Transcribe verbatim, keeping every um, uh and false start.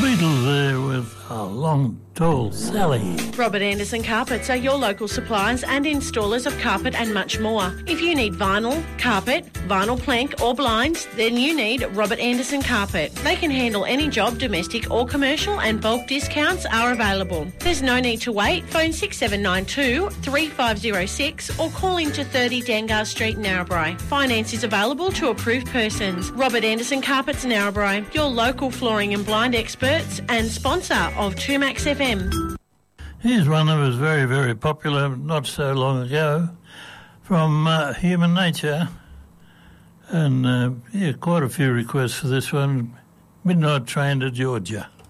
Beatles there with a long, tall Sally. Robert Anderson Carpets are your local suppliers and installers of carpet and much more. If you need vinyl, carpet, vinyl plank or blinds, then you need Robert Anderson Carpet. They can handle any job, domestic or commercial, and bulk discounts are available. There's no need to wait. Phone six seven nine two, three five zero six or call into thirty Dangar Street, Narrabri. Finance is available to approved persons. Robert Anderson Carpets, Narrabri, your local flooring and blind experts and sponsor of two Max F M. Here's one that was very, very popular not so long ago from uh, Human Nature. And, uh, yeah, quite a few requests for this one. Midnight Train to Georgia.